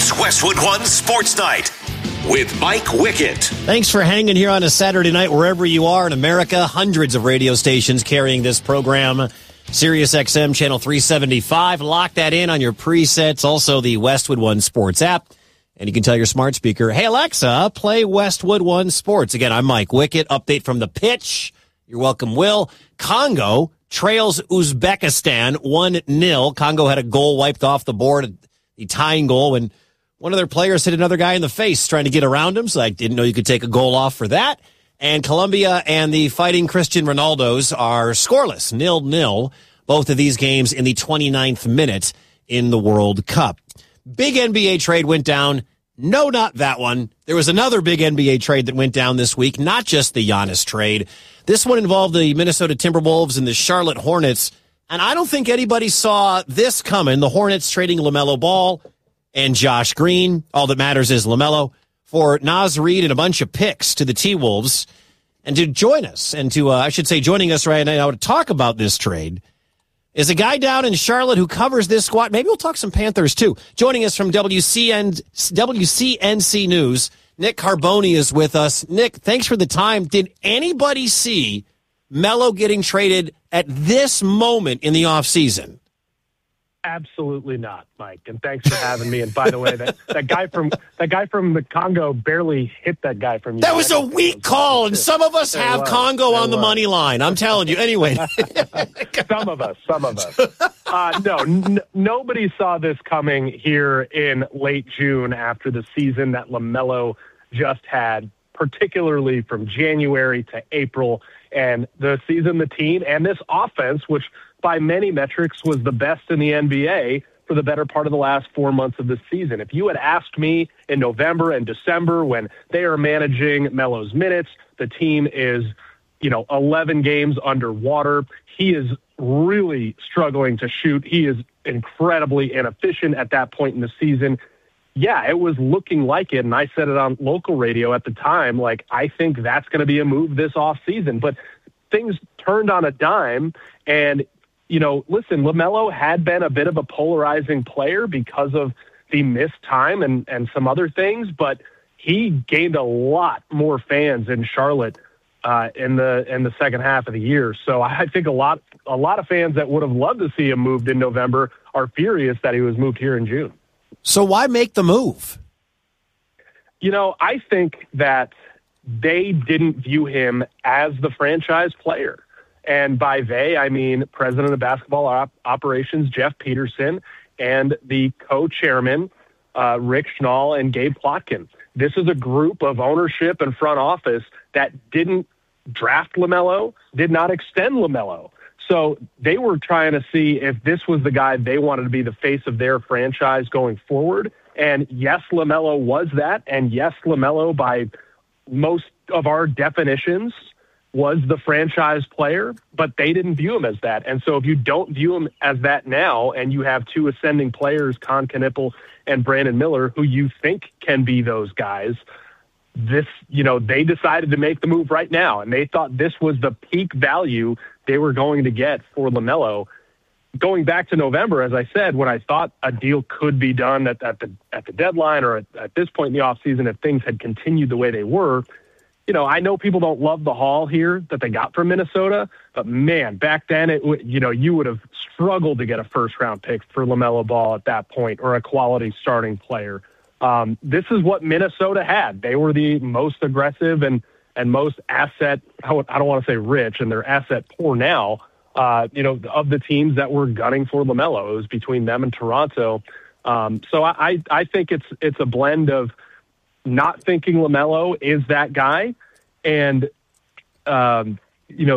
It's Westwood One Sports Night with Mike Wickett. Thanks for hanging here on a Saturday night wherever you are in America. Hundreds of radio stations carrying this program. Sirius XM Channel 375. Lock that in on your presets. Also the Westwood One Sports app. And you can tell your smart speaker, hey, Alexa, play Westwood One Sports. Again, I'm Mike Wickett. Update from the pitch. You're welcome, Will. Congo trails Uzbekistan 1-0. Congo had a goal wiped off the board, the tying goal, and one of their players hit another guy in the face trying to get around him, so I didn't know you could take a goal off for that. And Colombia and the Fighting Christian Ronaldos are scoreless, 0-0, both of these games in the 29th minute in the World Cup. Big NBA trade went down. No, not that one. There was another big NBA trade that went down this week, not just the Giannis trade. This one involved the Minnesota Timberwolves and the Charlotte Hornets, and I don't think anybody saw this coming. The Hornets trading LaMelo Ball and Josh Green. All that matters is LaMelo for Naz Reid and a bunch of picks to the T-Wolves. And to join us, and to, joining us right now to talk about this trade is a guy down in Charlotte who covers this squad. Maybe we'll talk some Panthers, too. Joining us from WCNC News, Nick Carboni is with us. Nick, thanks for the time. Did anybody see Melo getting traded at this moment in the offseason? Absolutely not, Mike. And thanks for having me. And by the way, that guy from the Congo barely hit that guy from you. That was a weak call, and some of us have Congo on the money line. I'm telling you. Anyway, some of us. Nobody saw this coming here in late June after the season that LaMelo just had, particularly from January to April, and the season the team and this offense, which by many metrics was the best in the NBA for the better part of the last 4 months of the season. If you had asked me in November and December when they are managing Melo's minutes, the team is, 11 games underwater. He is really struggling to shoot. He is incredibly inefficient at that point in the season. Yeah, it was looking like it, and I said it on local radio at the time, I think that's going to be a move this offseason. But things turned on a dime, and listen, LaMelo had been a bit of a polarizing player because of the missed time and some other things, but he gained a lot more fans in Charlotte in the second half of the year. So I think a lot of fans that would have loved to see him moved in November are furious that he was moved here in June. So why make the move? I think that they didn't view him as the franchise player. And by they, I mean President of Basketball Operations, Jeff Peterson, and the co-chairman, Rick Schnall and Gabe Plotkin. This is a group of ownership and front office that didn't draft LaMelo, did not extend LaMelo. So they were trying to see if this was the guy they wanted to be the face of their franchise going forward. And yes, LaMelo was that. And yes, LaMelo, by most of our definitions, was the franchise player, but they didn't view him as that. And so if you don't view him as that now, and you have two ascending players, Con Knipple and Brandon Miller, who you think can be those guys, they decided to make the move right now. And they thought this was the peak value they were going to get for LaMelo. Going back to November, as I said, when I thought a deal could be done at the deadline or at this point in the offseason, if things had continued the way they were, I know people don't love the haul here that they got from Minnesota, but man, back then, you would have struggled to get a first-round pick for LaMelo Ball at that point, or a quality starting player. This is what Minnesota had. They were the most aggressive and most asset, I don't want to say rich, and they're asset poor now, of the teams that were gunning for LaMelo. It was between them and Toronto. So I think it's a blend of not thinking LaMelo is that guy, and